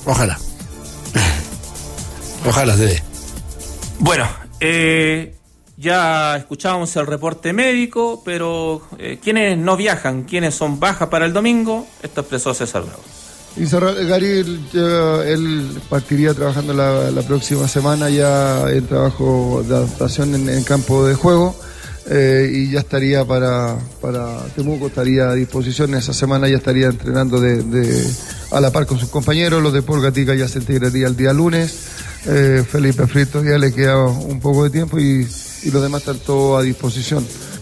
Ojalá. Ojalá se dé. Bueno, ya escuchábamos el reporte médico, pero ¿quiénes no viajan? ¿Quiénes son bajas para el domingo? Esto expresó César Bravo. Y Gary, él partiría trabajando la próxima semana ya en trabajo de adaptación en campo de juego, y ya estaría para Temuco, estaría a disposición. Esa semana ya estaría entrenando a la par con sus compañeros. Los de Paul Gatica ya se integraría el día lunes. Felipe Frito ya le queda un poco de tiempo y los demás están todos a disposición.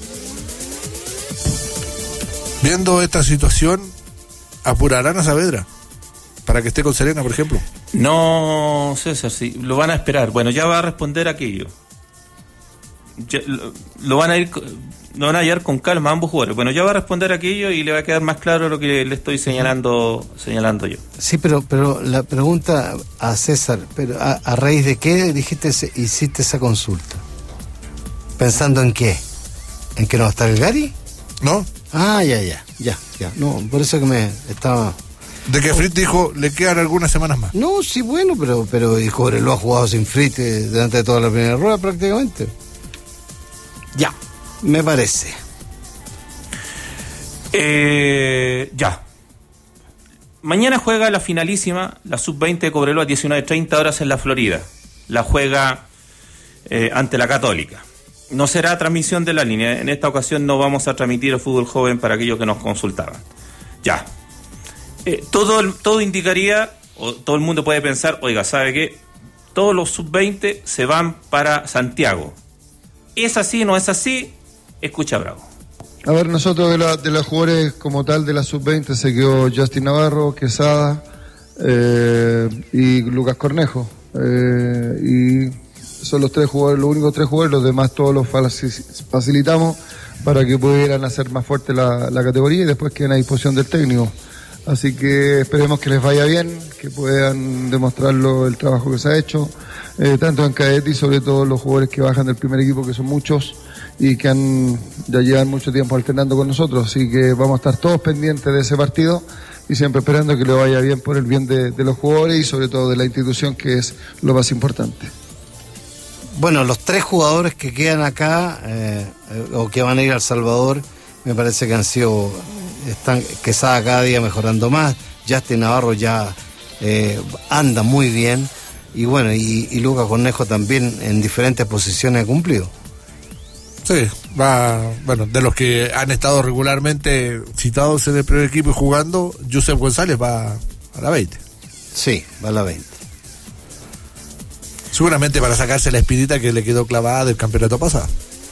Viendo esta situación, ¿apurarán a Saavedra para que esté con Serena, por ejemplo? No, César, sí, lo van a esperar. Bueno, ya va a responder aquello. Ya, lo van a llevar con calma a ambos jugadores. Bueno, ya va a responder aquello y le va a quedar más claro lo que le estoy señalando yo. Sí, pero la pregunta a César, pero ¿a raíz de qué hiciste esa consulta? ¿Pensando en qué? ¿En que no va a estar el Gary? ¿No? Ah, ya. No, por eso que me estaba... De que Fritz dijo, le quedan algunas semanas más. No, sí, bueno, pero dijo, lo ha jugado sin Fritz delante de toda la primera rueda prácticamente. Ya, me parece. Ya. Mañana juega la finalísima, la sub-20 de Cobreloa a 19:30 horas en la Florida. La juega ante la Católica. No será transmisión de la línea. En esta ocasión no vamos a transmitir el fútbol joven para aquellos que nos consultaban. Ya. Todo indicaría, o todo el mundo puede pensar, oiga, ¿sabe qué? Todos los sub-20 se van para Santiago. ¿Es así, no es así? Escucha Bravo. A ver, nosotros de los jugadores como tal de la sub-20 se quedó Justin Navarro, Quesada y Lucas Cornejo. Y son los tres jugadores, los únicos tres jugadores, los demás todos los facilitamos para que pudieran hacer más fuerte la categoría y después queden a disposición del técnico. Así que esperemos que les vaya bien, que puedan demostrarlo el trabajo que se ha hecho, tanto en cadete y sobre todo los jugadores que bajan del primer equipo, que son muchos y que ya llevan mucho tiempo alternando con nosotros. Así que vamos a estar todos pendientes de ese partido y siempre esperando que le vaya bien por el bien de los jugadores y sobre todo de la institución, que es lo más importante. Bueno, los tres jugadores que quedan acá o que van a ir a El Salvador, me parece que han sido... Quesada cada día mejorando más, Justin Navarro ya anda muy bien, y bueno, y Lucas Cornejo también en diferentes posiciones ha cumplido. Sí, bueno, de los que han estado regularmente citados en el primer equipo y jugando, Joseph González va a la 20. Sí, va a la 20. Seguramente para sacarse la espinita que le quedó clavada del campeonato pasado.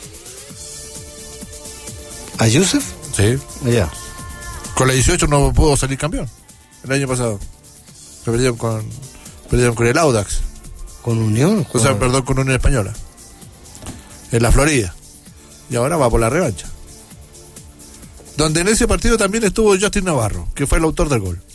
¿A Joseph? Sí. Ya. Con la 18 no pudo salir campeón el año pasado. Perdieron con el Audax. ¿Con Unión? O sea, perdón, con Unión Española. En la Florida. Y ahora va por la revancha. Donde en ese partido también estuvo Justin Navarro, que fue el autor del gol.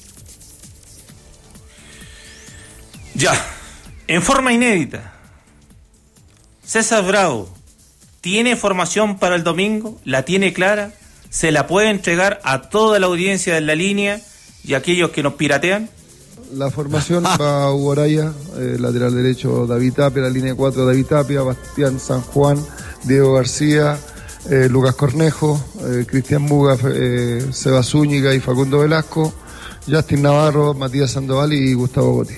Ya. En forma inédita, César Bravo tiene formación para el domingo, la tiene clara, se la puede entregar a toda la audiencia de La Línea y a aquellos que nos piratean. La formación va a Hugo Araya, lateral derecho David Tapia, la línea 4 David Tapia, Bastián San Juan, Diego García, Lucas Cornejo, Cristian Muga, Seba Zúñiga y Facundo Velasco, Justin Navarro, Matías Sandoval y Gustavo Gotti.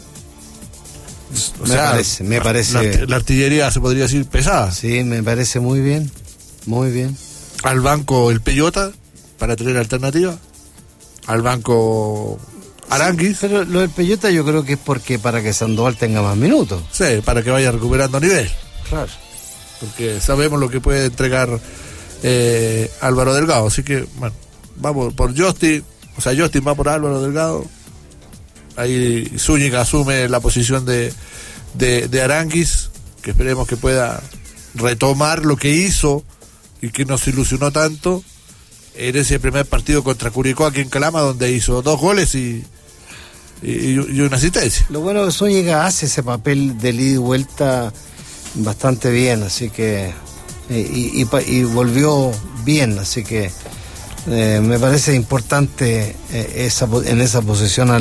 Me parece. La artillería se podría decir pesada. Sí, me parece muy bien. Muy bien. Al banco el Peyota para tener alternativa. Al banco Aranguis. Sí, pero lo del Peyota yo creo que es para que Sandoval tenga más minutos. Sí, para que vaya recuperando nivel. Claro. Porque sabemos lo que puede entregar Álvaro Delgado. Así que, bueno, vamos por Justin. O sea, Justin va por Álvaro Delgado. Ahí Zúñiga asume la posición de Aranguis, que esperemos que pueda retomar lo que hizo y que nos ilusionó tanto en ese primer partido contra Curicó aquí en Calama, donde hizo 2 goles y una asistencia. Lo bueno que Zúñiga hace ese papel de ida y vuelta bastante bien, así que y volvió bien, así que me parece importante en esa posición